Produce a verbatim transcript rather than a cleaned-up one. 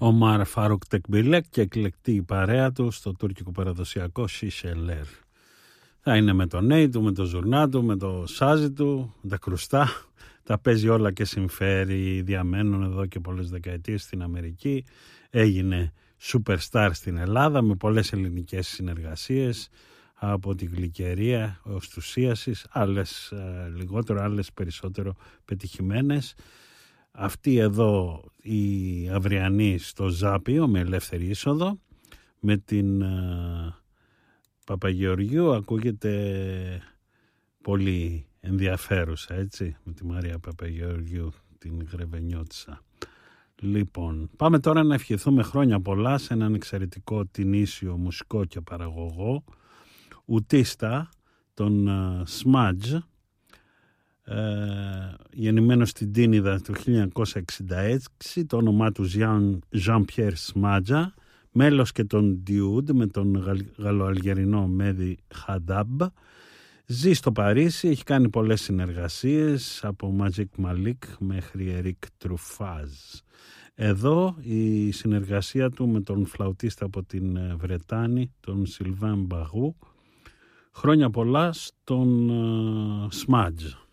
Ομάρ Φαρούκ Τεκμπίλεκ και εκλεκτή η παρέα του στο τουρκικό παραδοσιακό Σισελέρ. Θα είναι με τον Νέι του, με το Ζουρνά του, με το Σάζι του, με τα κρουστά. Τα παίζει όλα και συμφέρει. Διαμένουν εδώ και πολλές δεκαετίες στην Αμερική. Έγινε superstar στην Ελλάδα με πολλές ελληνικές συνεργασίες, από την Γλυκερία ως του Σύασης, άλλες ε, λιγότερο, άλλες περισσότερο πετυχημένες. Αυτή εδώ η αυριανή στο Ζάπιο με ελεύθερη είσοδο, με την ε, Παπαγεωργίου ακούγεται πολύ ενδιαφέρουσα, έτσι, με τη Μαρία Παπαγεωργίου, την Γρεβενιώτισσα. Λοιπόν, πάμε τώρα να ευχηθούμε χρόνια πολλά σε έναν εξαιρετικό τινήσιο μουσικό και παραγωγό, ουτίστα, τον Smudge, ε, γεννημένος στην Τίνιδα το χίλια εννιακόσια εξήντα έξι, το όνομά του Jean-Pierre Smudge, μέλος και τον Dude με τον γαλλοαλγερινό Μέδι Χαντάμπ. Ζει στο Παρίσι, έχει κάνει πολλές συνεργασίες από Magic Malik μέχρι Eric Truffaz. Εδώ η συνεργασία του με τον φλαουτίστα από την Βρετάνη, τον Sylvain Bagou. Χρόνια πολλά στον uh, Smudge.